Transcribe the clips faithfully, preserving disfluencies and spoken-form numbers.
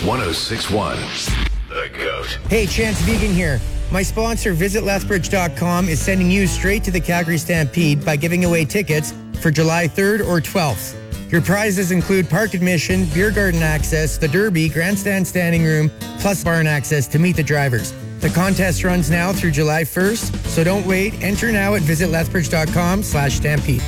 one oh six point one. The Goat. Hey, Chance Vegan here. My sponsor, Visit Lethbridge dot com, is sending you straight to the Calgary Stampede by giving away tickets for July third or twelfth. Your prizes include park admission, beer garden access, the Derby, grandstand standing room, plus barn access to meet the drivers. The contest runs now through July first, so don't wait. Enter now at Visit Lethbridge dot com slash stampede.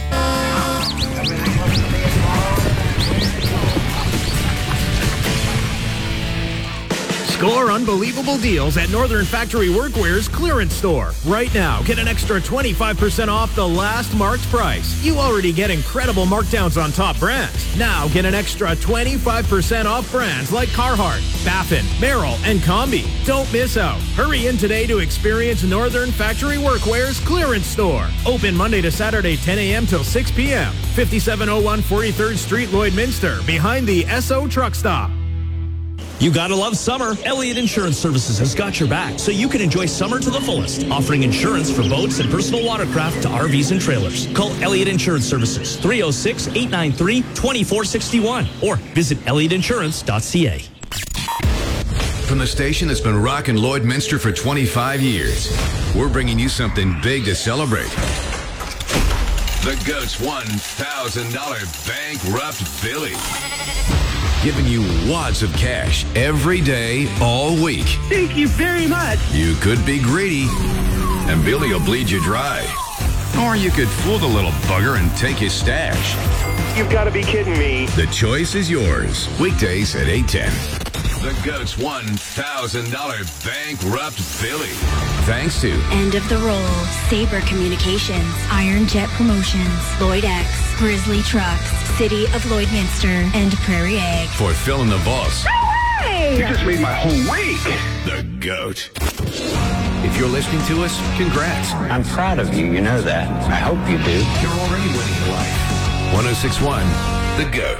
Score unbelievable deals at Northern Factory Workwear's clearance store. Right now, get an extra twenty-five percent off the last marked price. You already get incredible markdowns on top brands. Now get an extra twenty-five percent off brands like Carhartt, Baffin, Merrill, and Combi. Don't miss out. Hurry in today to experience Northern Factory Workwear's clearance store. Open Monday to Saturday, ten a.m. till six p.m. fifty-seven oh one forty-third Street, Lloydminster, behind the S O Truck Stop. You gotta love summer. Elliott Insurance Services has got your back, so you can enjoy summer to the fullest, offering insurance for boats and personal watercraft to R Vs and trailers. Call Elliott Insurance Services, three oh six, eight nine three, two four six one, or visit elliott insurance dot c a. From the station that's been rocking Lloydminster for twenty-five years, we're bringing you something big to celebrate. The Goat's one thousand dollars Bankrupt Billy. Giving you wads of cash every day, all week. Thank you very much. You could be greedy, and Billy will bleed you dry. Or you could fool the little bugger and take his stash. You've got to be kidding me. The choice is yours. Weekdays at eight ten. The Goat's one thousand dollars Bankrupt Billy. Thanks to End of the Roll, Sabre Communications, Iron Jet Promotions, Lloyd X, Grizzly Trucks, City of Lloydminster, and Prairie Egg. For filling the vaults. Hey! You just made my whole week. The Goat. If you're listening to us, congrats. I'm proud of you, you know that. I hope you do. You're already winning in life. one oh six point one, The Goat.